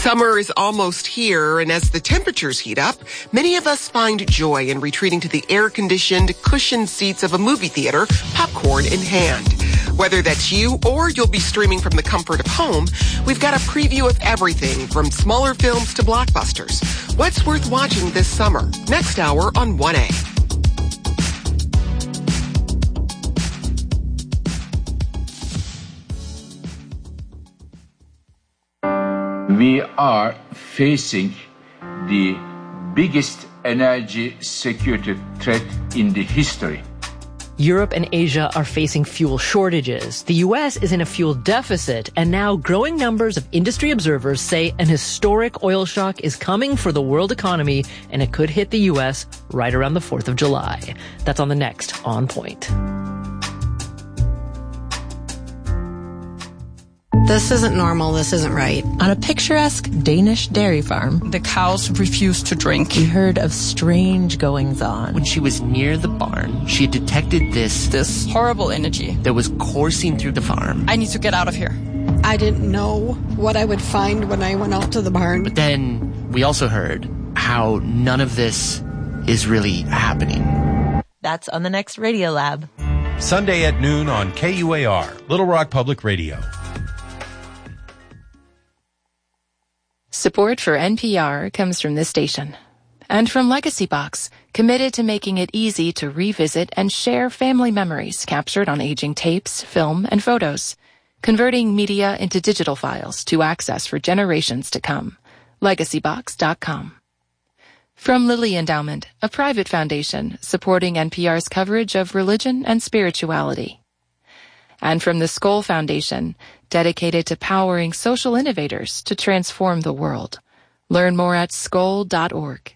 Summer is almost here, and as the temperatures heat up, many of us find joy in retreating to the air-conditioned, cushioned seats of a movie theater, popcorn in hand. Whether that's you or you'll be streaming from the comfort of home, we've got a preview of everything from smaller films to blockbusters. What's worth watching this summer? Next hour on 1A. We are facing the biggest energy security threat in the history. Europe and Asia are facing fuel shortages. The U.S. is in a fuel deficit, and now growing numbers of industry observers say an historic oil shock is coming for the world economy, and it could hit the U.S. right around the 4th of July. That's on the next On Point. This isn't normal. This isn't right. On a picturesque Danish dairy farm, the cows refused to drink. We heard of strange goings-on. When she was near the barn, she had detected this horrible energy that was coursing through the farm. I need to get out of here. I didn't know what I would find when I went out to the barn. But then we also heard how none of this is really happening. That's on the next Radio Lab. Sunday at noon on KUAR, Little Rock Public Radio. Support for NPR comes from this station and from Legacy Box, committed to making it easy to revisit and share family memories captured on aging tapes, film, and photos, converting media into digital files to access for generations to come. LegacyBox.com. From Lilly Endowment, a private foundation supporting NPR's coverage of religion and spirituality. And from the Skoll Foundation, dedicated to powering social innovators to transform the world. Learn more at skoll.org.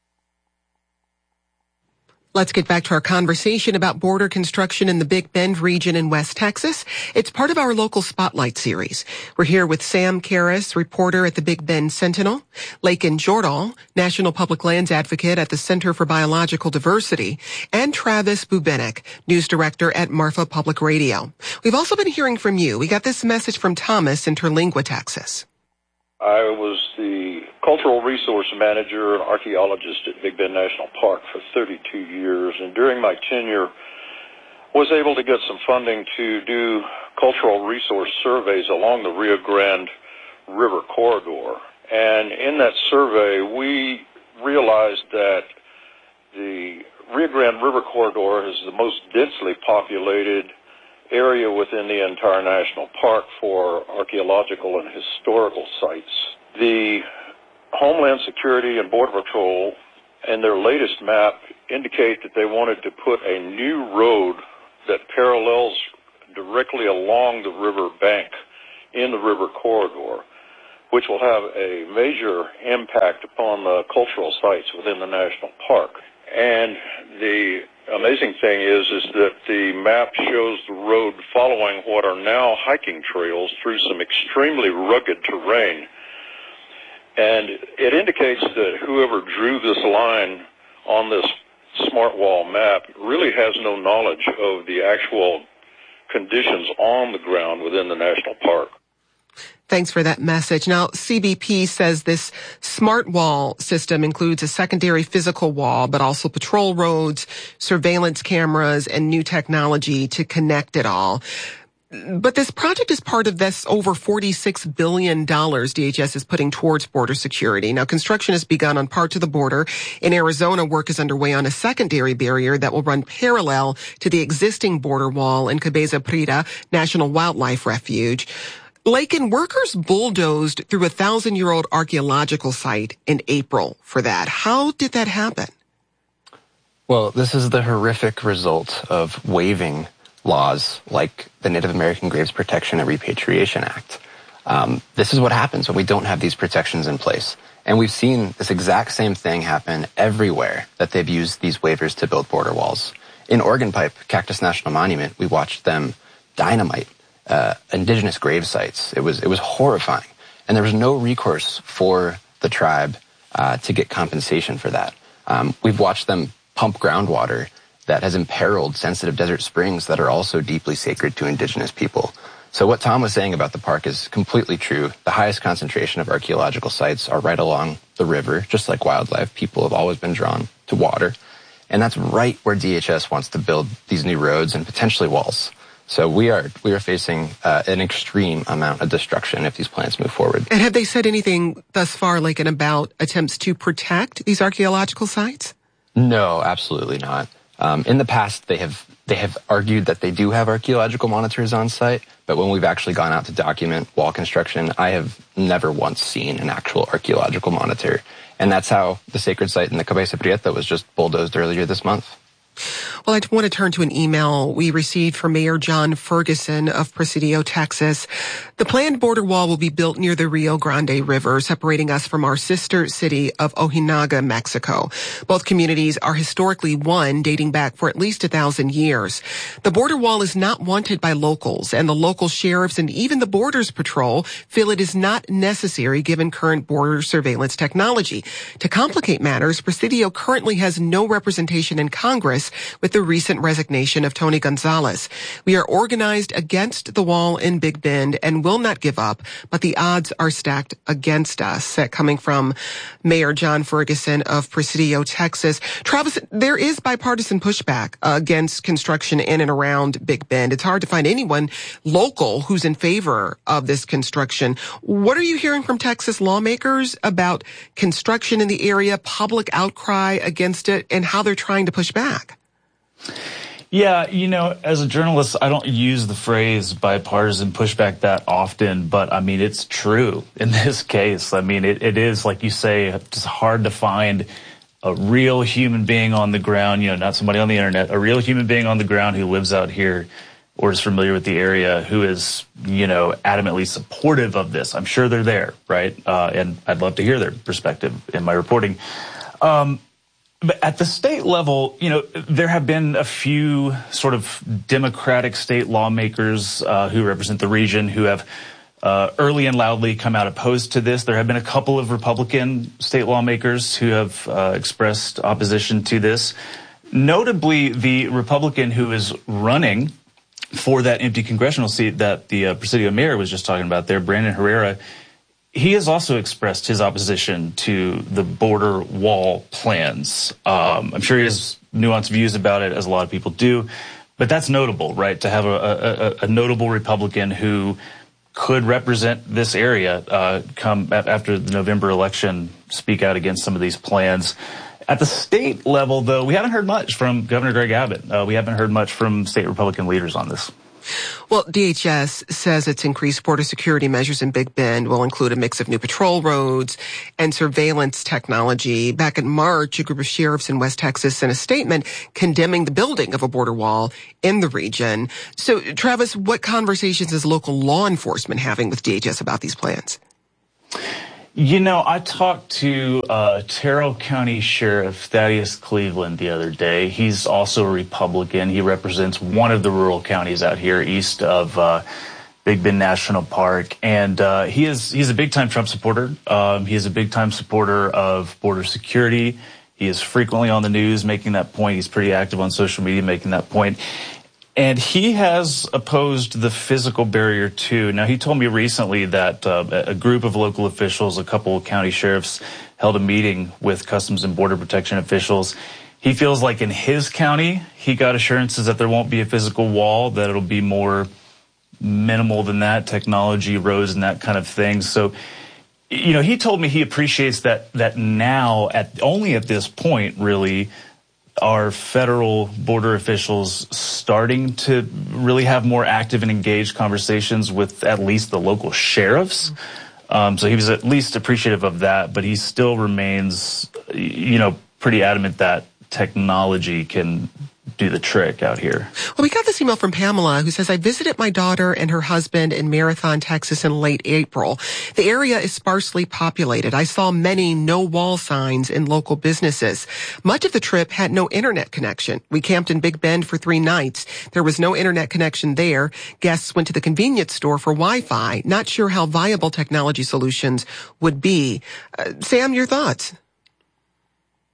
Let's get back to our conversation about border construction in the Big Bend region in West Texas. It's part of our local Spotlight series. We're here with Sam Karras, reporter at the Big Bend Sentinel, Lakin Jordahl, National Public Lands Advocate at the Center for Biological Diversity, and Travis Bubenik, News Director at Marfa Public Radio. We've also been hearing from you. We got this message from Thomas in Terlingua, Texas. I was the cultural resource manager and archaeologist at Big Bend National Park for 32 years, and during my tenure was able to get some funding to do cultural resource surveys along the Rio Grande River corridor. And in that survey, we realized that the Rio Grande River corridor is the most densely populated area within the entire national park for archaeological and historical sites. The Homeland Security and Border Patrol, in their latest map, indicate that they wanted to put a new road that parallels directly along the river bank in the river corridor, which will have a major impact upon the cultural sites within the national park. And the amazing thing is that the map shows the road following what are now hiking trails through some extremely rugged terrain. And it indicates that whoever drew this line on this smart wall map really has no knowledge of the actual conditions on the ground within the national park. Thanks for that message. Now, CBP says this smart wall system includes a secondary physical wall, but also patrol roads, surveillance cameras, and new technology to connect it all. But this project is part of this over $46 billion DHS is putting towards border security. Now, construction has begun on parts of the border. In Arizona, work is underway on a secondary barrier that will run parallel to the existing border wall in Cabeza Prida National Wildlife Refuge. Lakin, workers bulldozed through a 1,000-year-old archaeological site in April for that. How did that happen? Well, this is the horrific result of waiving laws like the Native American Graves Protection and Repatriation Act. This is what happens when we don't have these protections in place. And we've seen this exact same thing happen everywhere that they've used these waivers to build border walls. In Organ Pipe, Cactus National Monument, we watched them dynamite indigenous grave sites. It was horrifying. And there was no recourse for the tribe to get compensation for that. We've watched them pump groundwater that has imperiled sensitive desert springs that are also deeply sacred to indigenous people. So what Tom was saying about the park is completely true. The highest concentration of archaeological sites are right along the river. Just like wildlife, people have always been drawn to water. And that's right where DHS wants to build these new roads and potentially walls. So we are facing an extreme amount of destruction if these plans move forward. And have they said anything thus far, like about attempts to protect these archaeological sites? No, absolutely not. In the past, they have argued that they do have archaeological monitors on site, but when we've actually gone out to document wall construction, I have never once seen an actual archaeological monitor. And that's how the sacred site in the Cabeza Prieta was just bulldozed earlier this month. Well, I want to turn to an email we received from Mayor John Ferguson of Presidio, Texas. The planned border wall will be built near the Rio Grande River, separating us from our sister city of Ojinaga, Mexico. Both communities are historically one, dating back for at least 1,000 years. The border wall is not wanted by locals, and the local sheriffs and even the Borders Patrol feel it is not necessary given current border surveillance technology. To complicate matters, Presidio currently has no representation in Congress with the recent resignation of Tony Gonzalez. We are organized against the wall in Big Bend and will not give up, but the odds are stacked against us. Coming from Mayor John Ferguson of Presidio, Texas. Travis, there is bipartisan pushback against construction in and around Big Bend. It's hard to find anyone local who's in favor of this construction. What are you hearing from Texas lawmakers about construction in the area, public outcry against it, and how they're trying to push back? Yeah, as a journalist, I don't use the phrase bipartisan pushback that often, but I mean, it's true in this case. I mean, it is, like you say, it's hard to find a real human being on the ground, not somebody on the internet, a real human being on the ground who lives out here or is familiar with the area who is, adamantly supportive of this. I'm sure they're there, right? And I'd love to hear their perspective in my reporting. But at the state level, there have been a few sort of Democratic state lawmakers who represent the region who have early and loudly come out opposed to this. There have been a couple of Republican state lawmakers who have expressed opposition to this. Notably, the Republican who is running for that empty congressional seat that the Presidio mayor was just talking about there, Brandon Herrera, he has also expressed his opposition to the border wall plans. I'm sure he has nuanced views about it, as a lot of people do. But that's notable, right, to have a notable Republican who could represent this area come after the November election, speak out against some of these plans. At the state level, though, we haven't heard much from Governor Greg Abbott. We haven't heard much from state Republican leaders on this. Well, DHS says its increased border security measures in Big Bend will include a mix of new patrol roads and surveillance technology. Back in March, a group of sheriffs in West Texas sent a statement condemning the building of a border wall in the region. So, Travis, what conversations is local law enforcement having with DHS about these plans? I talked to Terrell County Sheriff Thaddeus Cleveland the other day. He's also a Republican. He represents one of the rural counties out here east of Big Bend National Park. And he's a big-time Trump supporter. He is a big-time supporter of border security. He is frequently on the news making that point. He's pretty active on social media making that point. And he has opposed the physical barrier, too. Now, he told me recently that a group of local officials, a couple of county sheriffs, held a meeting with Customs and Border Protection officials. He feels like in his county, he got assurances that there won't be a physical wall, that it'll be more minimal than that, technology, roads, and that kind of thing. So, he told me he appreciates that now, only at this point, really, are federal border officials starting to really have more active and engaged conversations with at least the local sheriffs. So he was at least appreciative of that, but he still remains, pretty adamant that technology can do the trick out here. Well, we got this email from Pamela who says, I visited my daughter and her husband in Marathon, Texas in late April. The area is sparsely populated. I saw many no wall signs in local businesses. Much of the trip had no internet connection. We camped in Big Bend for 3 nights. There was no internet connection there. Guests went to the convenience store for Wi-Fi. Not sure how viable technology solutions would be. Sam, your thoughts?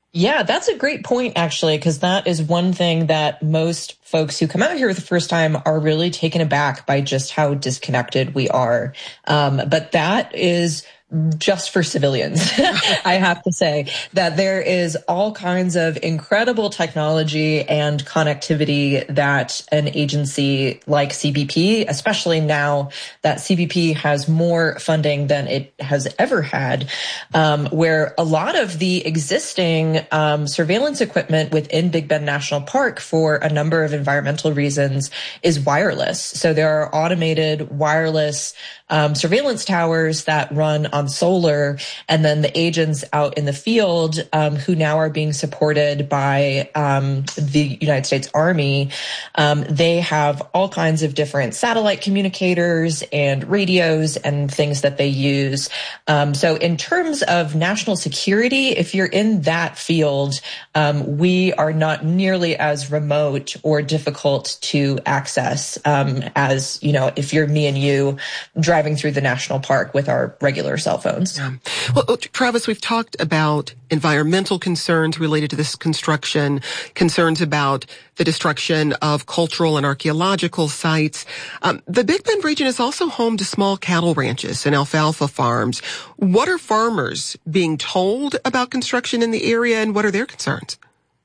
Yeah, that's a great point, actually, because that is one thing that most folks who come out here for the first time are really taken aback by just how disconnected we are. But that is just for civilians. I have to say that there is all kinds of incredible technology and connectivity that an agency like CBP, especially now that CBP has more funding than it has ever had, where a lot of the existing surveillance equipment within Big Bend National Park for a number of environmental reasons is wireless. So there are automated wireless surveillance towers that run on solar, and then the agents out in the field who now are being supported by the United States Army, they have all kinds of different satellite communicators and radios and things that they use. So in terms of national security, if you're in that field, we are not nearly as remote or difficult to access as, if you're me and you driving through the national park with our regular cell phones. Yeah. Well, Travis, we've talked about environmental concerns related to this construction, concerns about the destruction of cultural and archaeological sites. The Big Bend region is also home to small cattle ranches and alfalfa farms. What are farmers being told about construction in the area, and what are their concerns?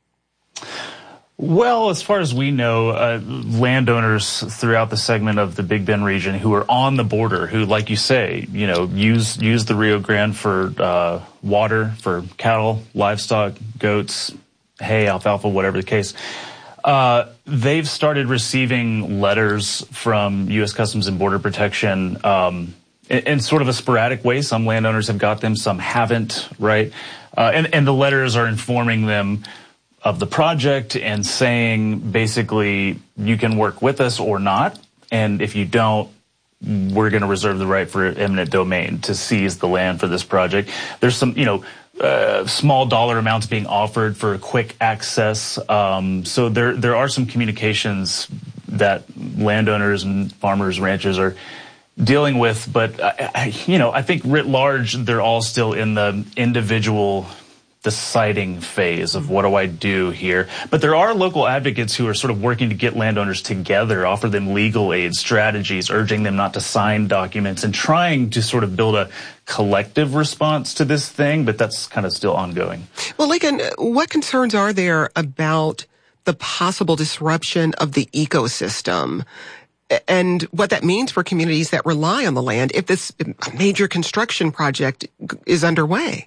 Well, as far as we know, landowners throughout the segment of the Big Bend region who are on the border, who, like you say, use the Rio Grande for water, for cattle, livestock, goats, hay, alfalfa, whatever the case. They've started receiving letters from U.S. Customs and Border Protection in sort of a sporadic way. Some landowners have got them, some haven't, right? And the letters are informing them of the project and saying basically you can work with us or not, and if you don't, we're going to reserve the right for eminent domain to seize the land for this project. There's some, small dollar amounts being offered for quick access. So there are some communications that landowners and farmers, ranchers are dealing with, but I think writ large they're all still in the individual deciding phase of what do I do here. But there are local advocates who are sort of working to get landowners together, offer them legal aid strategies, urging them not to sign documents, and trying to sort of build a collective response to this thing, but that's kind of still ongoing. Well, Lakin, what concerns are there about the possible disruption of the ecosystem and what that means for communities that rely on the land if this major construction project is underway?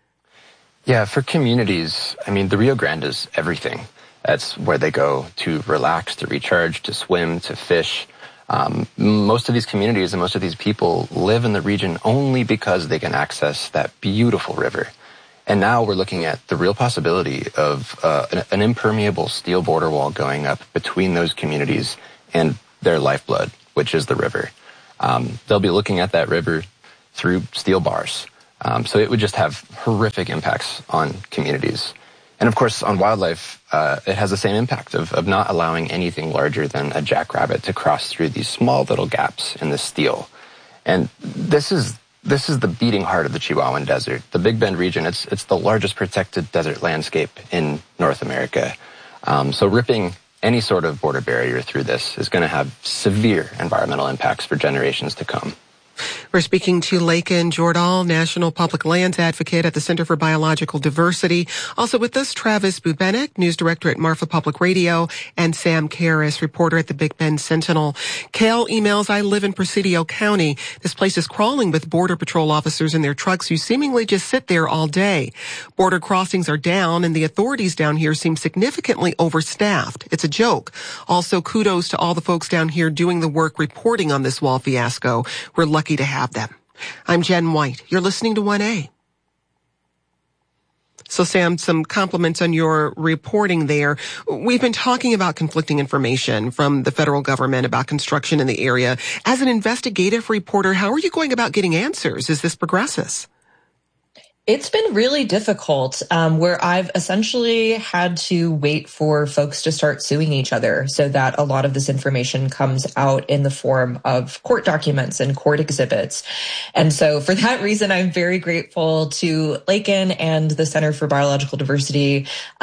Yeah, for communities, the Rio Grande is everything. That's where they go to relax, to recharge, to swim, to fish. Most of these communities and most of these people live in the region only because they can access that beautiful river. And now we're looking at the real possibility of an impermeable steel border wall going up between those communities and their lifeblood, which is the river. They'll be looking at that river through steel bars. So it would just have horrific impacts on communities. And of course, on wildlife, it has the same impact of not allowing anything larger than a jackrabbit to cross through these small little gaps in the steel. And this is the beating heart of the Chihuahuan Desert. The Big Bend region, it's the largest protected desert landscape in North America. So ripping any sort of border barrier through this is going to have severe environmental impacts for generations to come. We're speaking to Lakin Jordahl, National Public Lands Advocate at the Center for Biological Diversity. Also with us, Travis Bubenik, News Director at Marfa Public Radio, and Sam Karras, reporter at the Big Bend Sentinel. Cal emails, I live in Presidio County. This place is crawling with Border Patrol officers in their trucks who seemingly just sit there all day. Border crossings are down, and the authorities down here seem significantly overstaffed. It's a joke. Also, kudos to all the folks down here doing the work reporting on this wall fiasco. We're lucky to have them. I'm Jen White. You're listening to 1A. So, Sam, some compliments on your reporting there. We've been talking about conflicting information from the federal government about construction in the area. As an investigative reporter, how are you going about getting answers as this progresses? It's been really difficult, where I've essentially had to wait for folks to start suing each other so that a lot of this information comes out in the form of court documents and court exhibits. And so for that reason, I'm very grateful to Lakin and the Center for Biological Diversity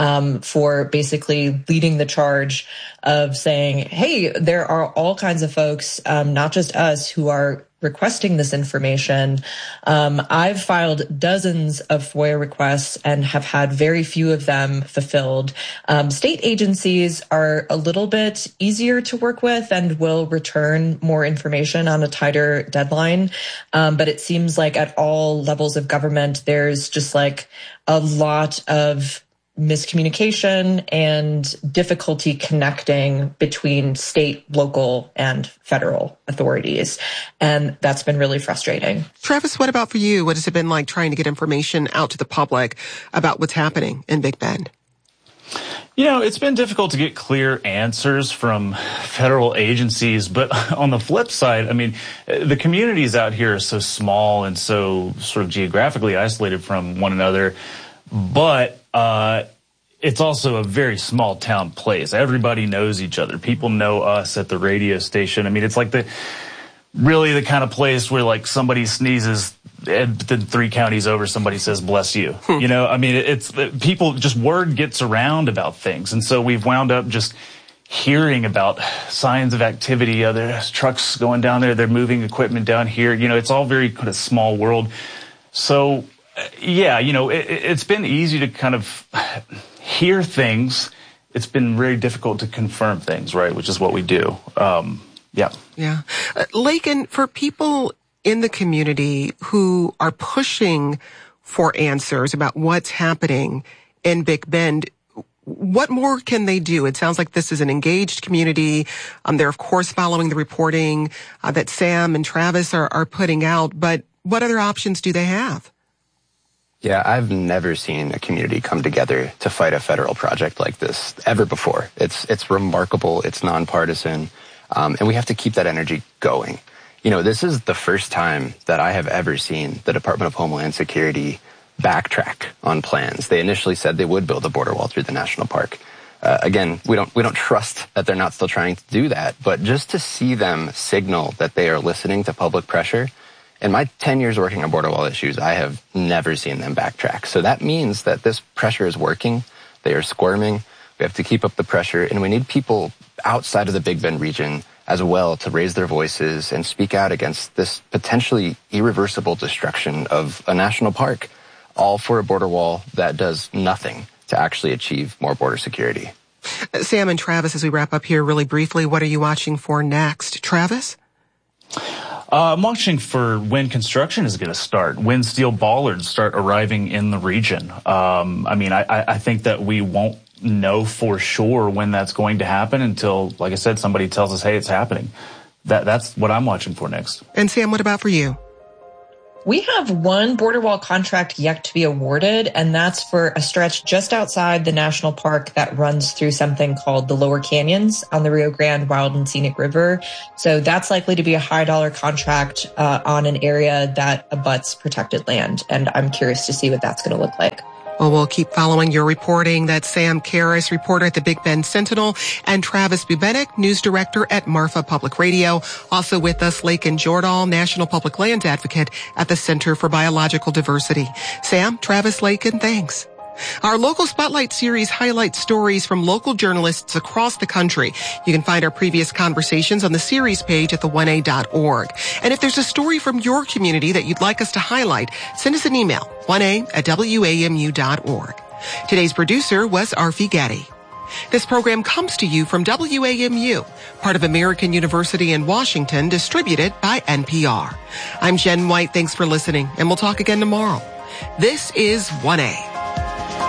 for basically leading the charge of saying, hey, there are all kinds of folks, not just us, who are requesting this information. I've filed dozens of FOIA requests and have had very few of them fulfilled. State agencies are a little bit easier to work with and will return more information on a tighter deadline. But it seems like at all levels of government, there's just like a lot of miscommunication and difficulty connecting between state, local, and federal authorities. And that's been really frustrating. Travis, what about for you? What has it been like trying to get information out to the public about what's happening in Big Bend? You know, it's been difficult to get clear answers from federal agencies, but on the flip side, I mean, the communities out here are so small and so sort of geographically isolated from one another, but it's also a very small town place. Everybody knows each other. People know us at the radio station. I mean, it's like the kind of place where like somebody sneezes and then 3 counties over somebody says, bless you. You know, I mean, it's people, just word gets around about things. And so we've wound up just hearing about signs of activity. There's trucks going down there. They're moving equipment down here. You know, it's all very kind of small world. So yeah, you know, it's been easy to kind of hear things. It's been very difficult to confirm things, right? Which is what we do. Yeah. Lakin, for people in the community who are pushing for answers about what's happening in Big Bend, what more can they do? It sounds like this is an engaged community. They're, of course, following the reporting that Sam and Travis are putting out. But what other options do they have? Yeah, I've never seen a community come together to fight a federal project like this ever before. It's remarkable. It's nonpartisan. And we have to keep that energy going. You know, this is the first time that I have ever seen the Department of Homeland Security backtrack on plans. They initially said they would build a border wall through the national park. Again, we don't trust that they're not still trying to do that, but just to see them signal that they are listening to public pressure. In my 10 years working on border wall issues, I have never seen them backtrack. So that means that this pressure is working. They are squirming. We have to keep up the pressure, and we need people outside of the Big Bend region as well to raise their voices and speak out against this potentially irreversible destruction of a national park, all for a border wall that does nothing to actually achieve more border security. Sam and Travis, as we wrap up here really briefly, what are you watching for next? Travis? I'm watching for when construction is going to start, when steel bollards start arriving in the region. I mean, I think that we won't know for sure when that's going to happen until, like I said, somebody tells us, hey, it's happening. That's what I'm watching for next. And Sam, what about for you? We have one border wall contract yet to be awarded, and that's for a stretch just outside the national park that runs through something called the Lower Canyons on the Rio Grande Wild and Scenic River. So that's likely to be a high-dollar contract on an area that abuts protected land, and I'm curious to see what that's going to look like. Well, we'll keep following your reporting. That's Sam Karras, reporter at the Big Bend Sentinel, and Travis Bubenik, news director at Marfa Public Radio. Also with us, Lakin Jordahl, National Public Lands Advocate at the Center for Biological Diversity. Sam, Travis, Lakin, thanks. Our local spotlight series highlights stories from local journalists across the country. You can find our previous conversations on the series page at the1a.org. And if there's a story from your community that you'd like us to highlight, send us an email, 1a@wamu.org. Today's producer was Arfi Getty. This program comes to you from WAMU, part of American University in Washington, distributed by NPR. I'm Jen White. Thanks for listening, and we'll talk again tomorrow. This is 1A.